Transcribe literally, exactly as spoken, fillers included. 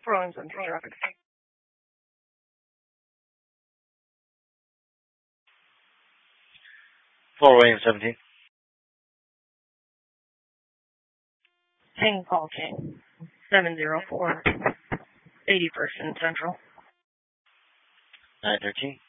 Rolling Central traffic. Fort Wayne seventeen. King Paul King. seven zero four. eighty-first and Central. nine thirteen.